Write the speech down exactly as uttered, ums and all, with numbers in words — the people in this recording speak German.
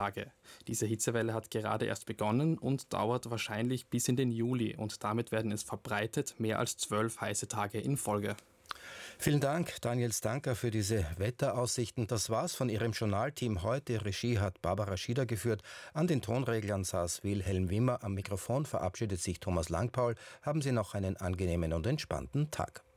Tage. Diese Hitzewelle hat gerade erst begonnen und dauert wahrscheinlich bis in den Juli und damit werden es verbreitet mehr als zwölf heiße Tage in Folge. Vielen Dank, Daniel Stanker, für diese Wetteraussichten. Das war's von Ihrem Journalteam heute. Regie hat Barbara Schieder geführt. An den Tonreglern saß Wilhelm Wimmer. Am Mikrofon verabschiedet sich Thomas Langpaul. Haben Sie noch einen angenehmen und entspannten Tag.